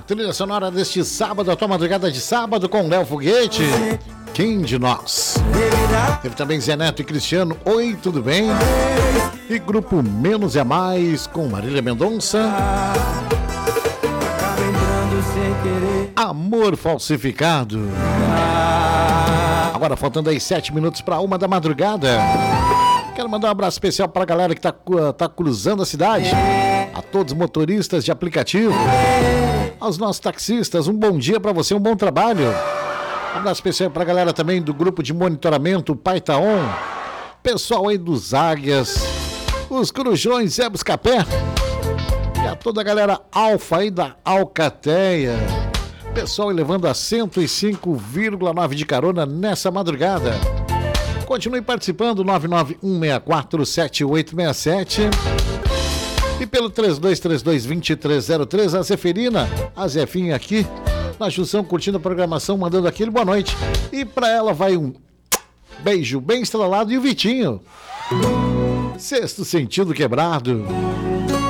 trilha sonora deste sábado, a tua madrugada de sábado com Léo Foguete. Quem de nós? Teve também Zé Neto e Cristiano, oi, tudo bem? E grupo Menos é Mais com Marília Mendonça. Amor Falsificado. Agora faltando aí 7 minutos para 1 da madrugada. Quero mandar um abraço especial para a galera que tá cruzando a cidade. A todos os motoristas de aplicativo. Aos nossos taxistas, um bom dia para você, um bom trabalho. Um abraço especial para a galera também do grupo de monitoramento Paitaon. Pessoal aí dos Águias, os Corujões, Zé Buscapé. E a toda a galera Alfa aí da Alcateia. Pessoal levando a 105,9 de carona nessa madrugada. Continue participando, 991647867. E pelo 3232-2303, a Zeferina, a Zefinha aqui, na junção, curtindo a programação, mandando aquele boa noite. E pra ela vai um beijo bem estrelado. E o Vitinho, Sexto Sentido Quebrado.